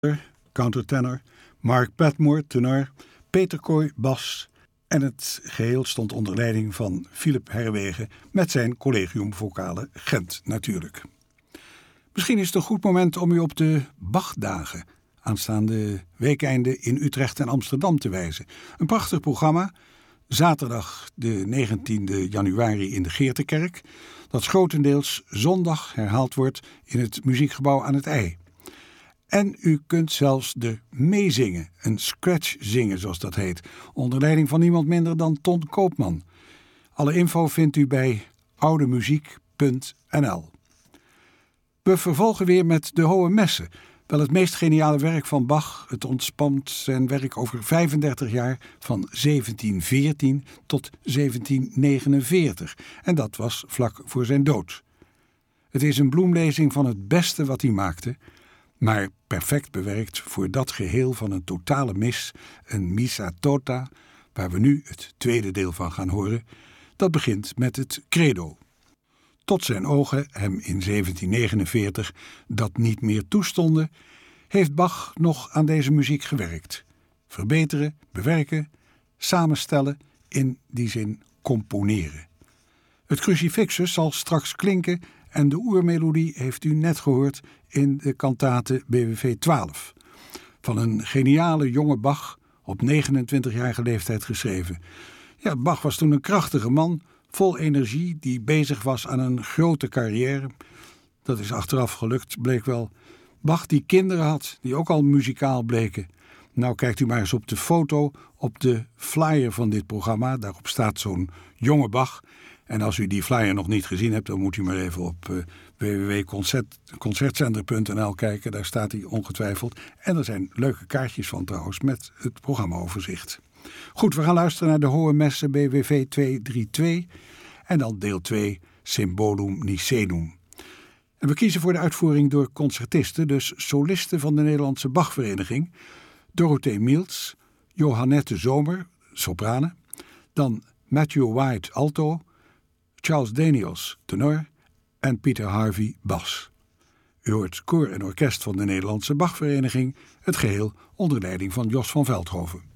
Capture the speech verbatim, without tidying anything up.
countertenor, Mark Padmore, tenor, Peter Kooi, bas en het geheel stond onder leiding van Philip Herwegen met zijn Collegium Vocale Gent natuurlijk. Misschien is het een goed moment om u op de Bachdagen aanstaande weekeinde in Utrecht en Amsterdam te wijzen. Een prachtig programma, zaterdag de negentiende januari in de Geertekerk, dat grotendeels zondag herhaald wordt in het muziekgebouw aan het IJ. En u kunt zelfs de meezingen, een scratch zingen zoals dat heet, onder leiding van niemand minder dan Ton Koopman. Alle info vindt u bij oudemuziek punt n l. We vervolgen weer met de Hohe Messe, wel het meest geniale werk van Bach. Het ontspant zijn werk over vijfendertig jaar van zeventien veertien tot zeventien negenenveertig. En dat was vlak voor zijn dood. Het is een bloemlezing van het beste wat hij maakte, maar perfect bewerkt voor dat geheel van een totale mis, een missa tota, waar we nu het tweede deel van gaan horen. Dat begint met het credo. Tot zijn ogen hem in zeventien negenenveertig dat niet meer toestonden, heeft Bach nog aan deze muziek gewerkt. Verbeteren, bewerken, samenstellen, in die zin componeren. Het crucifixus zal straks klinken en de oermelodie heeft u net gehoord in de kantate B W V twaalf. Van een geniale jonge Bach, op negenentwintigjarige leeftijd geschreven. Ja, Bach was toen een krachtige man, vol energie, die bezig was aan een grote carrière. Dat is achteraf gelukt, bleek wel. Bach die kinderen had, die ook al muzikaal bleken. Nou kijkt u maar eens op de foto, op de flyer van dit programma. Daarop staat zo'n jonge Bach. En als u die flyer nog niet gezien hebt, dan moet u maar even op uh, w w w punt concertzender punt n l kijken. Daar staat hij ongetwijfeld. En er zijn leuke kaartjes van trouwens met het programmaoverzicht. Goed, we gaan luisteren naar de Hohe Messe B W V tweehonderddraaienveertig en dan deel twee, Symbolum Nicenum. En we kiezen voor de uitvoering door concertisten, dus solisten van de Nederlandse Bachvereniging, Dorothee Miels, Johannette Zomer, sopranen, dan Matthew White, alto, Charles Daniels, tenor en Peter Harvey, bas. U hoort koor en orkest van de Nederlandse Bachvereniging, het geheel onder leiding van Jos van Veldhoven.